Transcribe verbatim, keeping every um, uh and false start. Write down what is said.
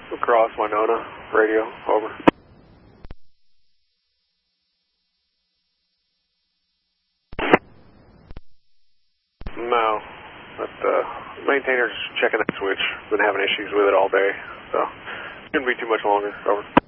across Winona, radio, over. No, but uh, maintainer's checking that switch. Been having issues with it all day, so shouldn't be too much longer, over.